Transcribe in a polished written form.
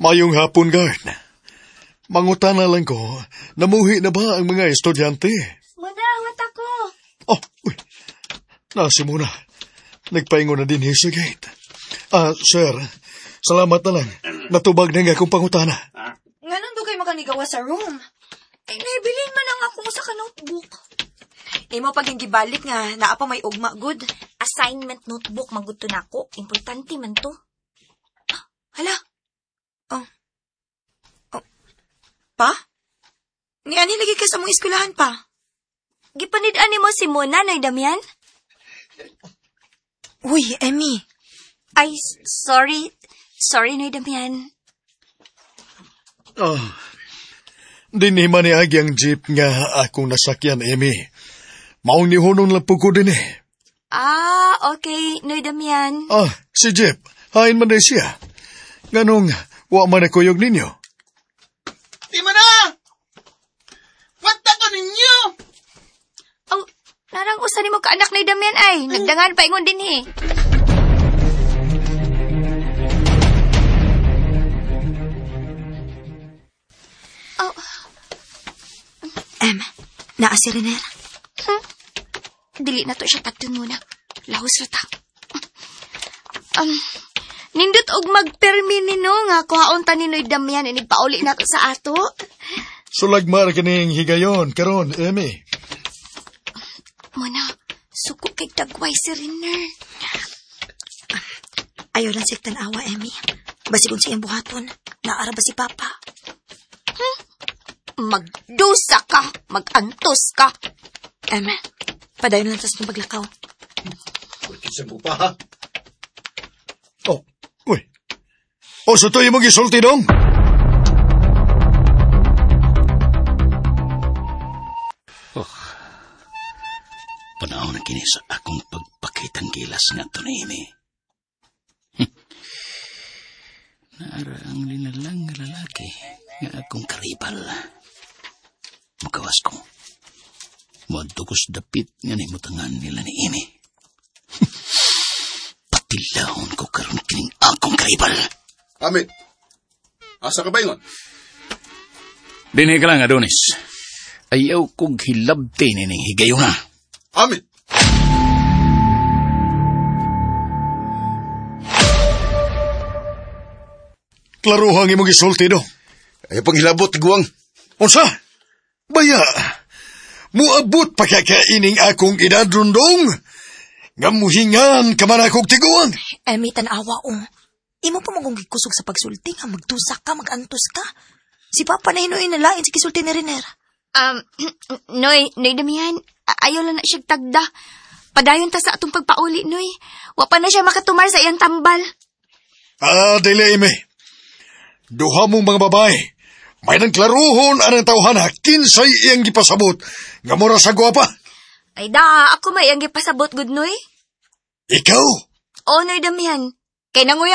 Mayong hapon, guard. Mangutana lang ko, namuhi na ba ang mga estudyante? Manawat ako. Oh, uy. Nasi muna. Nagpaingon na din sa gate. Sir, salamat na lang. Natubag na nga akong pangutana. Nga nung kayo makanigawa sa room. Ay, naibilin man lang ako sa ka-notebook. Imo pag yung gibalik nga, naa pa may ugma good. Assignment notebook, maguto na ako. Importante man to. Hala. Oh. Pa? Ni ani lagi ka sa mong eskwelahan pa? Gipanid-ani mo si Mona, Noy Damian? Uy, Emmy. Ay, sorry. Sorry, Noy Damian. Dinima ni Agi ang jeep nga akong nasakyan, Amy. Maong nihunong lang po ko din eh. Okay, Noy Damian. Si Jeep. Hain man rin siya. Ganong, wa man kuyog ninyo. Di mo na! Wata ko ninyo! Oh, narang usa ni mo ka-anak Noy Damian ay. Nagdangan pa ingon din eh. Naa si Riner. Dili na to siya tatun muna. Lahos ra ta. Nindot og magpermi nino nga kuhaon ta ni Noy Damian inigpauli na to sa ato. Sulagmar kaning higayon, karon, Amy. Muna, suko kay dagway si Riner. Ayaw lang siya tanawa, Emmy. Basi kung siyang buhaton, naara ba si Papa? Magdusa ka, magantos ka. Padayon lang tas ng paglakaw. Pagkisan mo pa, ha? Uy. Sa to yung mag-isulti dong? Panahon na kini sa akong pagpakitang gilas nga to na ini. Naara ang linalang nga lalaki nga akong karibal. Magawas ko. Madugos dapit nga nimutangan nila ni ini. Patilahon ko karon kining akong karibal. Amit, asa ka ba yun? Dinhi ka lang, Adonis. Ayaw kong hilabti nining higayon na. Amit! Klaruhang imong isulti dong. Ay panghilabot, tiguang. Unsa? Baya, muabot pa kaining akong edad rundong. Ngamuhingan ka man akong tiguan. Emmy, tanawa o. Imo pa mong gikusog sa pagsulti nga magdusa ka, magantos ka. Si Papa na hinuin na lain si kisulti ni Riner. Noy Damian, ayaw lang na siya tagda. Padayon ta sa atong pagpauli, Noy. Wa pa na siya makatumar sa iyang tambal. Dili, Amy. Duha mong mga babae. May nang klaruhon anang tawhana, kinsay iyang gipasabot. Nga mura sa gwapa. Ay da, ako may iyang gipasabot, good Noy. Ikaw? O, Noy Damian. Kay nanguya